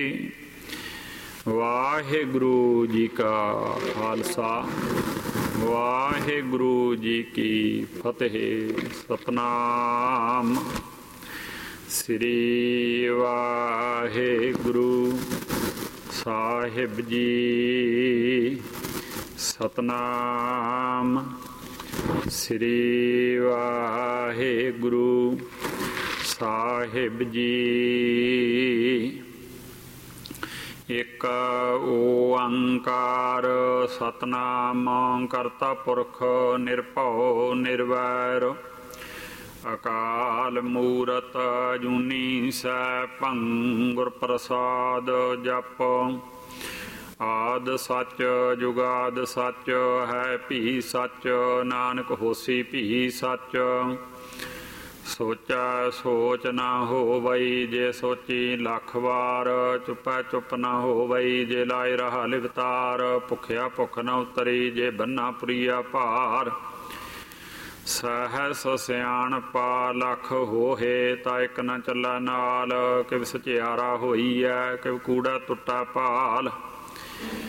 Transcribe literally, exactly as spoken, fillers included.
ਵਾਹਿਗੁਰੂ ਜੀ ਕਾ ਖਾਲਸਾ ਵਾਹਿਗੁਰੂ ਜੀ ਕੀ ਫਤਿਹ। ਸਤਨਾਮ ਸ੍ਰੀ ਵਾਹਿਗੁਰੂ ਸਾਹਿਬ ਜੀ। ਸਤਨਾਮ ਸ੍ਰੀ ਵਾਹਿਗੁਰੂ ਸਾਹਿਬ ਜੀ। ਇਕ ਓੰਕਾਰ ਸਤਨਾਮ ਕਰਤਾ ਪੁਰਖ ਨਿਰਭਉ ਨਿਰਵੈਰ ਅਕਾਲ ਮੂਰਤ ਅਜੂਨੀ ਸੈਭੰ ਗੁਰ ਪ੍ਰਸਾਦ ਜਪ। ਆਦਿ ਸੱਚ ਜੁਗਾਦਿ ਸੱਚ ਹੈ ਭੀ ਸੱਚ ਨਾਨਕ ਹੋਸੀ ਭੀ ਸੱਚ। ਸੋਚੈ ਸੋਚ ਨਾ ਹੋਵਈ ਜੇ ਸੋਚੀ ਲੱਖ ਵਾਰ। ਚੁੱਪੈ ਚੁੱਪ ਨਾ ਹੋਵਈ ਜੇ ਲਾਇ ਰਹਾ ਲਿਵਤਾਰ। ਭੁੱਖਿਆ ਭੁੱਖ ਨਾ ਉਤਰੀ ਜੇ ਬੰਨਾ ਪੁਰੀਆ ਭਾਰ। ਸਹਿਸ ਸਿਆਣਪਾ ਲੱਖ ਹੋਹੇ ਤਾਂ ਇੱਕ ਨਾ ਚੱਲਾ ਨਾਲ। ਕਿਵ ਸਚਿਆਰਾ ਹੋਈ ਐ ਕਿਵ ਕੂੜਾ ਟੁੱਟਾ ਭਾਲ।